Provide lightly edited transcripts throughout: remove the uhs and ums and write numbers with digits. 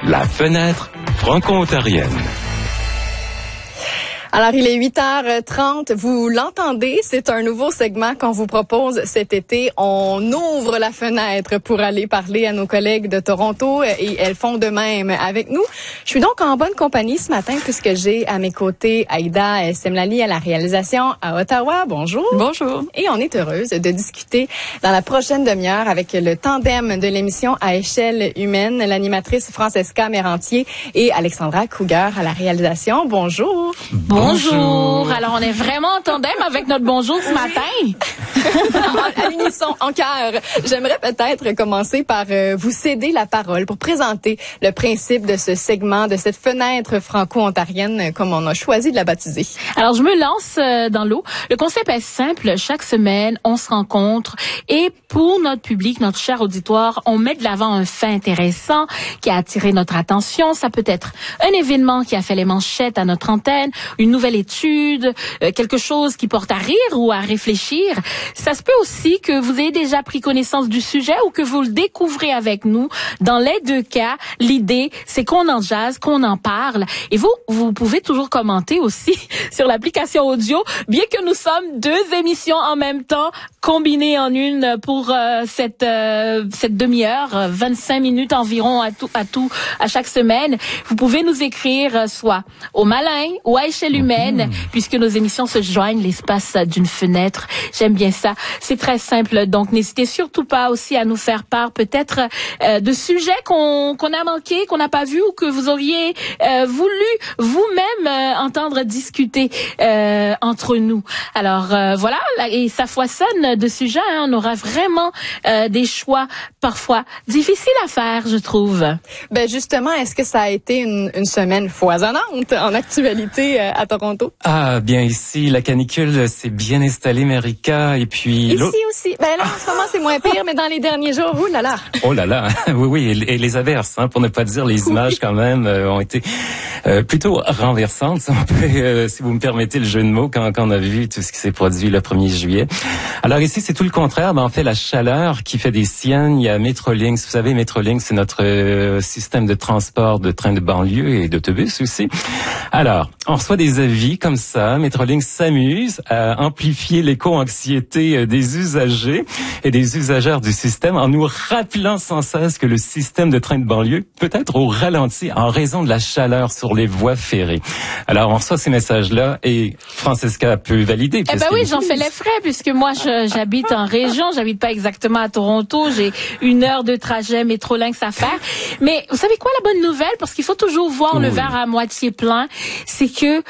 La fenêtre franco-ontarienne. Alors, il est 8h30. Vous l'entendez, c'est un nouveau segment qu'on vous propose cet été. On ouvre la fenêtre pour aller parler à nos collègues de Toronto et elles font de même avec nous. Je suis donc en bonne compagnie ce matin puisque j'ai à mes côtés Aïda Semlali à la réalisation à Ottawa. Bonjour. Bonjour. Et on est heureuse de discuter dans la prochaine demi-heure avec le tandem de l'émission à échelle humaine, l'animatrice Francesca Mérantier et Alexandra Kruger à la réalisation. Bonjour. Bonjour. Alors, on est vraiment en tandem avec notre bonjour ce matin. À l'unisson, en cœur. J'aimerais peut-être commencer par vous céder la parole pour présenter le principe de ce segment, de cette fenêtre franco-ontarienne, comme on a choisi de la baptiser. Alors, je me lance dans l'eau. Le concept est simple. Chaque semaine, on se rencontre et pour notre public, notre cher auditoire, on met de l'avant un fait intéressant qui a attiré notre attention. Ça peut être un événement qui a fait les manchettes à notre antenne, une nouvelle étude, quelque chose qui porte à rire ou à réfléchir. Ça se peut aussi que vous ayez déjà pris connaissance du sujet ou que vous le découvrez avec nous. Dans les deux cas, l'idée, c'est qu'on en jase, qu'on en parle. Et vous pouvez toujours commenter aussi sur l'application audio, bien que nous sommes deux émissions en même temps, combinées en une pour cette demi-heure, 25 minutes environ à chaque semaine. Vous pouvez nous écrire soit au Malin ou à échelle humaine, puisque nos émissions se joignent l'espace d'une fenêtre. J'aime bien ça. C'est très simple. Donc, n'hésitez surtout pas aussi à nous faire part peut-être de sujets qu'on a manqués, qu'on n'a pas vus ou que vous auriez voulu vous-même entendre discuter entre nous. Alors, voilà. Et ça foisonne de sujets. Hein. On aura vraiment des choix parfois difficiles à faire, je trouve. Ben justement, est-ce que ça a été une semaine foisonnante en actualité à Toronto? Ah, bien ici, la canicule s'est bien installée, Marika, et puis... Ici aussi. Ben là, en ce moment, c'est moins pire, mais dans les derniers jours, oh là là. Oh là là, oui, et les averses, hein, pour ne pas dire les images quand même, ont été plutôt renversantes, si vous me permettez le jeu de mots, quand on a vu tout ce qui s'est produit le 1er juillet. Alors ici, c'est tout le contraire, en fait, la chaleur qui fait des siennes. Il y a Metrolinx, vous savez, Metrolinx, c'est notre système de transport de trains de banlieue et d'autobus aussi. Alors, on reçoit des avis comme ça. Metrolinx s'amuse à amplifier l'éco-anxiété des usagers et des usagères du système en nous rappelant sans cesse que le système de train de banlieue peut être au ralenti en raison de la chaleur sur les voies ferrées. Alors, on reçoit ces messages-là et Francesca peut valider. Eh ben oui, j'en fais les frais puisque moi, j'habite en région. J'habite pas exactement à Toronto. J'ai 1 heure de trajet Metrolinx à faire. Mais vous savez quoi, la bonne nouvelle? Parce qu'il faut toujours voir le verre à moitié plein. C'est que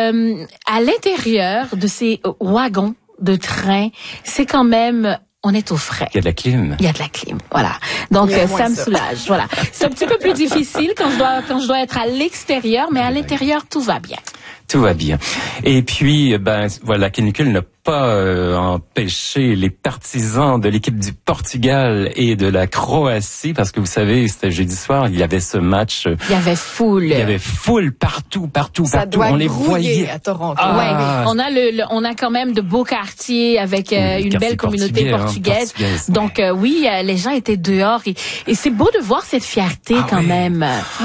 à l'intérieur de ces wagons de train, c'est quand même... On est au frais. Il y a de la clim. Il y a de la clim, voilà. Donc ça me soulage, voilà. C'est un petit peu plus difficile quand je dois être à l'extérieur, mais à l'intérieur tout va bien. Tout va bien. Et puis, voilà, la canicule n'a pas empêché les partisans de l'équipe du Portugal et de la Croatie, parce que vous savez, c'était jeudi soir, il y avait ce match. Il y avait foule. Il y avait foule partout. Ça doit on les voyait à Toronto. Ah. Ouais, on a quand même de beaux quartiers avec une belle communauté portugaise. Donc oui, les gens étaient dehors et c'est beau de voir cette fierté quand même.